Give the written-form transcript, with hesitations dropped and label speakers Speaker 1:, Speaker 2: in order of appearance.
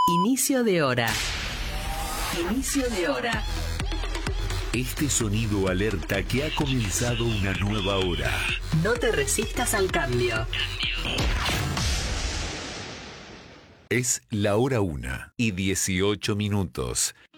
Speaker 1: Inicio de hora. Inicio de hora.
Speaker 2: Este sonido alerta que ha comenzado una nueva hora.
Speaker 1: No te resistas al cambio.
Speaker 2: Es la hora 1:18.